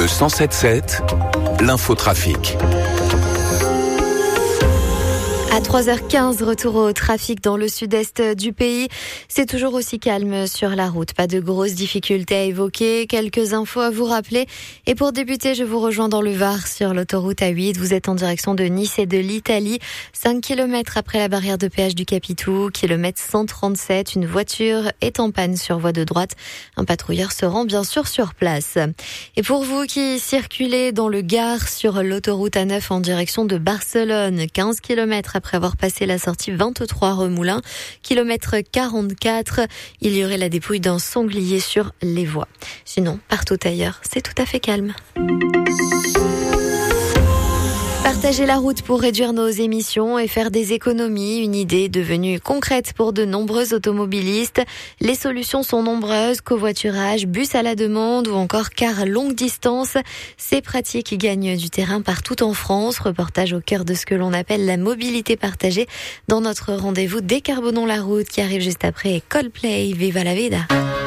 Le 107.7, l'infotrafic. À 3h15, retour au trafic dans le sud-est du pays. C'est toujours aussi calme sur la route. Pas de grosses difficultés à évoquer. Quelques infos à vous rappeler. Et pour débuter, je vous rejoins dans le Var sur l'autoroute A8. Vous êtes en direction de Nice et de l'Italie. 5 km après la barrière de péage du Capitou, kilomètre 137. Une voiture est en panne sur voie de droite. Un patrouilleur se rend bien sûr sur place. Et pour vous qui circulez dans le Gard sur l'autoroute A9 en direction de Barcelone, 15 km après avoir passé la sortie 23 Remoulins, kilomètre 44, il y aurait la dépouille d'un sanglier sur les voies. Sinon, partout ailleurs, c'est tout à fait calme. Partager la route pour réduire nos émissions et faire des économies, une idée devenue concrète pour de nombreux automobilistes. Les solutions sont nombreuses, covoiturage, bus à la demande ou encore car longue distance. Ces pratiques gagnent du terrain partout en France. Reportage au cœur de ce que l'on appelle la mobilité partagée dans notre rendez-vous Décarbonons la route qui arrive juste après Coldplay, Viva la Vida.